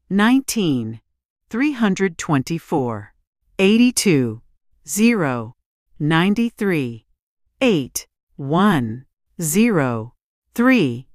19, 324, 82, 0, 93, 8, 1, 0, 3.